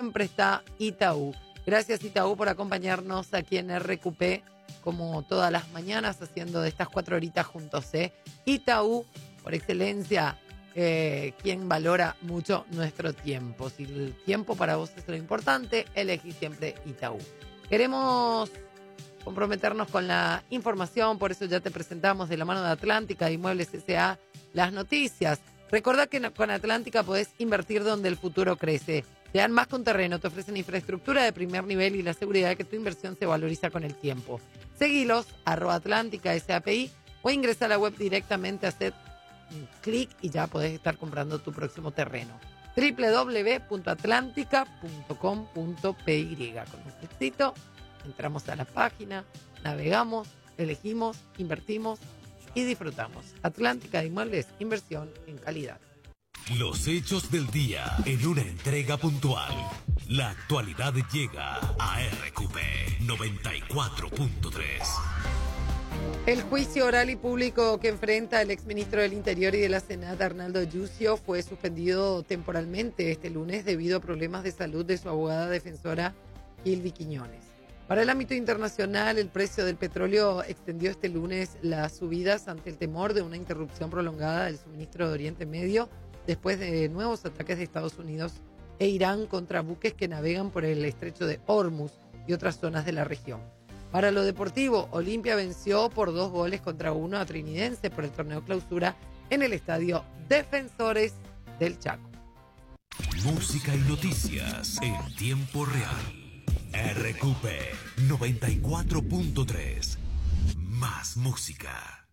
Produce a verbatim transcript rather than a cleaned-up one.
siempre está Itaú. Gracias, Itaú, por acompañarnos aquí en R Q P, como todas las mañanas, haciendo de estas cuatro horitas juntos. ¿eh? Itaú, por excelencia, eh, quien valora mucho nuestro tiempo. Si el tiempo para vos es lo importante, elegí siempre Itaú. Queremos comprometernos con la información, por eso ya te presentamos de la mano de Atlántica Inmuebles S A las noticias. Recordá que con Atlántica podés invertir donde el futuro crece. Te dan más que un terreno, te ofrecen infraestructura de primer nivel y la seguridad de que tu inversión se valoriza con el tiempo. Seguilos, arroba Atlántica S A P I, o ingresa a la web directamente, hacer un clic y ya podés estar comprando tu próximo terreno. doble u doble u doble u punto atlántica punto com punto p y. Con un cliccito entramos a la página, navegamos, elegimos, invertimos y disfrutamos. Atlántica de Inmuebles, inversión en calidad. Los hechos del día en una entrega puntual. La actualidad llega a R Q P noventa y cuatro punto tres. El juicio oral y público que enfrenta el exministro del Interior y de la Senat, Arnaldo Giussio, fue suspendido temporalmente este lunes debido a problemas de salud de su abogada defensora, Hilvi Quiñones. Para el ámbito internacional, el precio del petróleo extendió este lunes las subidas ante el temor de una interrupción prolongada del suministro de Oriente Medio después de nuevos ataques de Estados Unidos e Irán contra buques que navegan por el estrecho de Hormuz y otras zonas de la región. Para lo deportivo, Olimpia venció por dos goles contra uno a Trinidense por el torneo clausura en el estadio Defensores del Chaco. Música y noticias en tiempo real. R Q P noventa y cuatro punto tres. Más música.